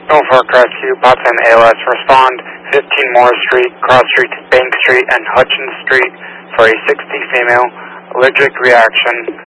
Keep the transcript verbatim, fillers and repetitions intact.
Norfolk Rescue, Potsdam A L S, respond fifteen Morris Street, Cross Street, Bank Street, and Hutchins Street for a sixty female allergic reaction.